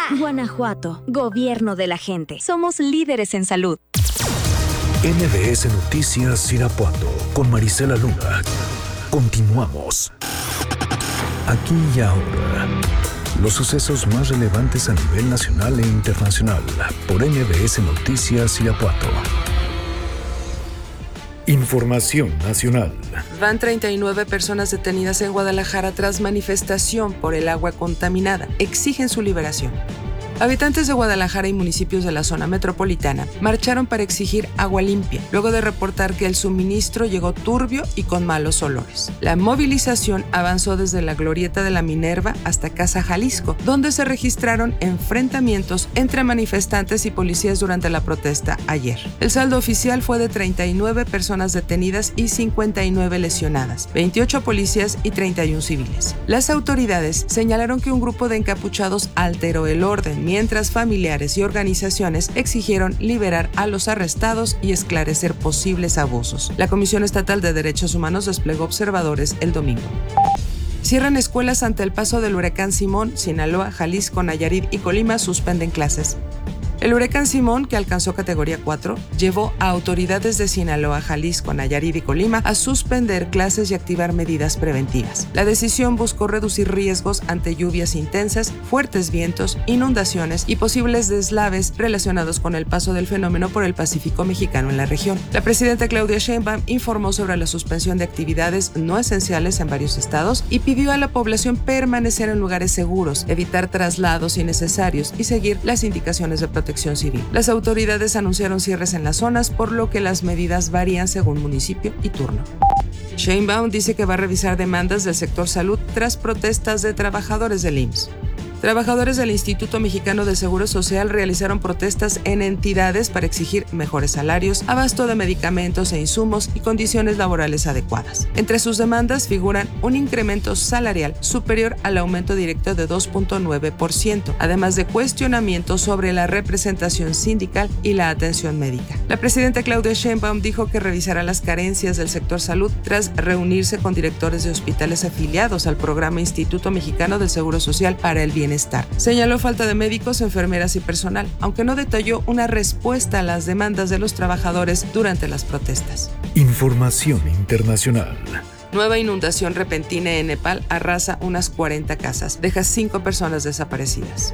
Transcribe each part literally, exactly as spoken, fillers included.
Guanajuato, gobierno de la gente. Somos líderes en salud. M B S Noticias Irapuato con Marisela Luna. Continuamos. Aquí y ahora. Los sucesos más relevantes a nivel nacional e internacional por M B S Noticias Irapuato. Información nacional. Van treinta y nueve personas detenidas en Guadalajara tras manifestación por el agua contaminada. Exigen su liberación. Habitantes de Guadalajara y municipios de la zona metropolitana marcharon para exigir agua limpia, luego de reportar que el suministro llegó turbio y con malos olores. La movilización avanzó desde la glorieta de la Minerva hasta Casa Jalisco, donde se registraron enfrentamientos entre manifestantes y policías durante la protesta ayer. El saldo oficial fue de treinta y nueve personas detenidas y cincuenta y nueve lesionadas, veintiocho policías y treinta y uno civiles. Las autoridades señalaron que un grupo de encapuchados alteró el orden, mientras familiares y organizaciones exigieron liberar a los arrestados y esclarecer posibles abusos. La Comisión Estatal de Derechos Humanos desplegó observadores el domingo. Cierran escuelas ante el paso del huracán Simón. Sinaloa, Jalisco, Nayarit y Colima suspenden clases. El huracán Simón, que alcanzó categoría cuatro, llevó a autoridades de Sinaloa, Jalisco, Nayarit y Colima a suspender clases y activar medidas preventivas. La decisión buscó reducir riesgos ante lluvias intensas, fuertes vientos, inundaciones y posibles deslaves relacionados con el paso del fenómeno por el Pacífico mexicano en la región. La presidenta Claudia Sheinbaum informó sobre la suspensión de actividades no esenciales en varios estados y pidió a la población permanecer en lugares seguros, evitar traslados innecesarios y seguir las indicaciones de protección civil. Las autoridades anunciaron cierres en las zonas, por lo que las medidas varían según municipio y turno. Sheinbaum dice que va a revisar demandas del sector salud tras protestas de trabajadores del I M S S. Trabajadores del Instituto Mexicano de Seguro Social realizaron protestas en entidades para exigir mejores salarios, abasto de medicamentos e insumos y condiciones laborales adecuadas. Entre sus demandas figuran un incremento salarial superior al aumento directo de dos punto nueve por ciento, además de cuestionamientos sobre la representación sindical y la atención médica. La presidenta Claudia Sheinbaum dijo que revisará las carencias del sector salud tras reunirse con directores de hospitales afiliados al programa Instituto Mexicano del Seguro Social para el Bienestar. Señaló falta de médicos, enfermeras y personal, aunque no detalló una respuesta a las demandas de los trabajadores durante las protestas. Información internacional. Nueva inundación repentina en Nepal arrasa unas cuarenta casas, deja cinco personas desaparecidas.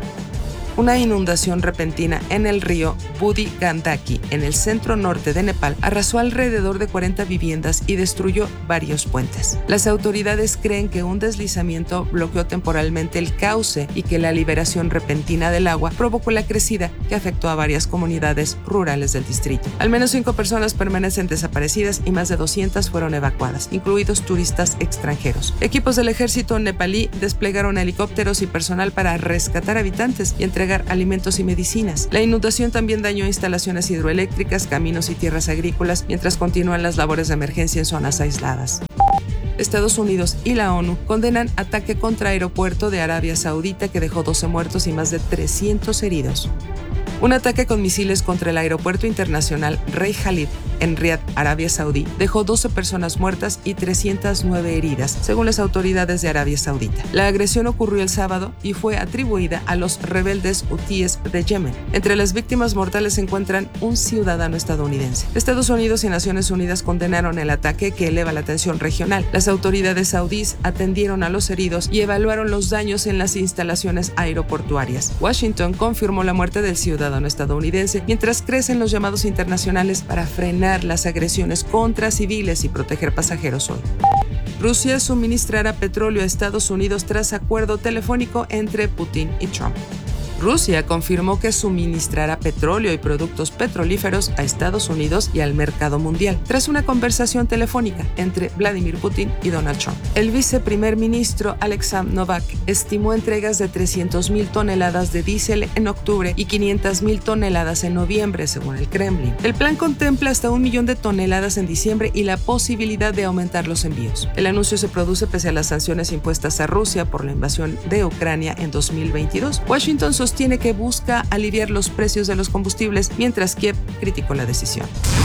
Una inundación repentina en el río Budi Gandaki, en el centro norte de Nepal, arrasó alrededor de cuarenta viviendas y destruyó varios puentes. Las autoridades creen que un deslizamiento bloqueó temporalmente el cauce y que la liberación repentina del agua provocó la crecida que afectó a varias comunidades rurales del distrito. Al menos cinco personas permanecen desaparecidas y más de doscientas fueron evacuadas, incluidos turistas extranjeros. Equipos del ejército nepalí desplegaron helicópteros y personal para rescatar habitantes y entregar alimentos y medicinas. La inundación también dañó instalaciones hidroeléctricas, caminos y tierras agrícolas, mientras continúan las labores de emergencia en zonas aisladas. Estados Unidos y la ONU condenan ataque contra aeropuerto de Arabia Saudita que dejó doce muertos y más de trescientos heridos. Un ataque con misiles contra el aeropuerto internacional Rey Khalid en Riad, Arabia Saudí, dejó doce personas muertas y trescientas nueve heridas, según las autoridades de Arabia Saudita. La agresión ocurrió el sábado y fue atribuida a los rebeldes hutíes de Yemen. Entre las víctimas mortales se encuentran un ciudadano estadounidense. Estados Unidos y Naciones Unidas condenaron el ataque, que eleva la tensión regional. Las autoridades saudíes atendieron a los heridos y evaluaron los daños en las instalaciones aeroportuarias. Washington confirmó la muerte del ciudadano estadounidense, mientras crecen los llamados internacionales para frenar las agresiones contra civiles y proteger pasajeros hoy. Rusia suministrará petróleo a Estados Unidos tras acuerdo telefónico entre Putin y Trump. Rusia confirmó que suministrará petróleo y productos petrolíferos a Estados Unidos y al mercado mundial, tras una conversación telefónica entre Vladimir Putin y Donald Trump. El viceprimer ministro Alexei Novak estimó entregas de trescientas mil toneladas de diésel en octubre y quinientas mil toneladas en noviembre, según el Kremlin. El plan contempla hasta un millón de toneladas en diciembre y la posibilidad de aumentar los envíos. El anuncio se produce pese a las sanciones impuestas a Rusia por la invasión de Ucrania en dos mil veintidós. Washington sostiene que busca aliviar los precios de los combustibles, mientras Kiev criticó la decisión.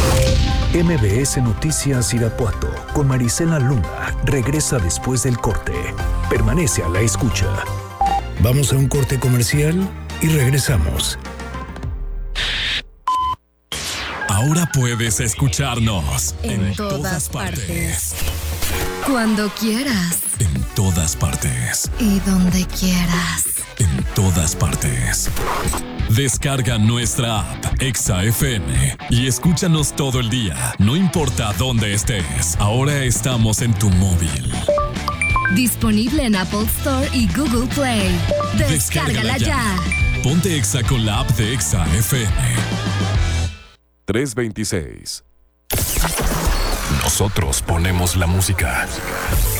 M B S Noticias Irapuato con Marisela Luna regresa después del corte. Permanece a la escucha. Vamos a un corte comercial y regresamos. Ahora puedes escucharnos en, en todas, todas partes. partes. Cuando quieras. En todas partes. Y donde quieras. En todas partes. Descarga nuestra app Exa F M y escúchanos todo el día, no importa dónde estés. Ahora estamos en tu móvil. Disponible en Apple Store y Google Play. Descárgala, Descárgala ya. ya. Ponte Exa con la app de Exa F M. tres veintiséis. Nosotros ponemos la música.